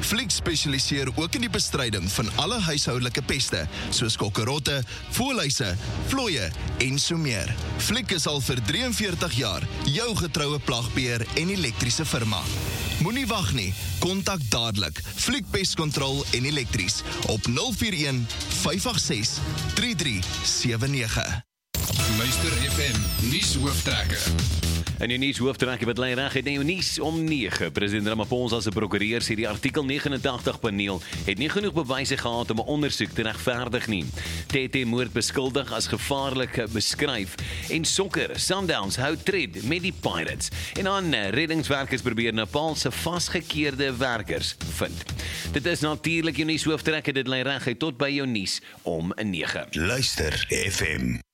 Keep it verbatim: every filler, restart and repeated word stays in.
Fliek spesialiseer ook in die bestryding van alle huishoudelike peste, soos kokkerotte, voëlhuise, vlooie en so meer. Fliek is al vir drie en veertig jaar jou getroue plagbeheer en elektriese firma. Moenie wag nie, kontak dadelik Fliek Pestkontrol en Elektries op nul vier een, vyf agt ses, drie drie sewe nege. Luister F M, nuus hooftrekke. En die nuus hooftrekke wat lei reg het na jou nuus om nege. President Ramaphosa se prokureur sê die artikel negenentachtig paneel het nie genoeg bewyse gehad om 'n ondersoek te regverdig nie. T T moord beskuldig as gevaarlik beskryf en sokker, Sundowns hou tred met die Pirates. En dan reddingswerkers probeer Nepal se vasgekeerde werkers vind. Dit is natuurlik jou nuus hooftrekke, dit lei reg tot by jou nuus om nege. Luister F M.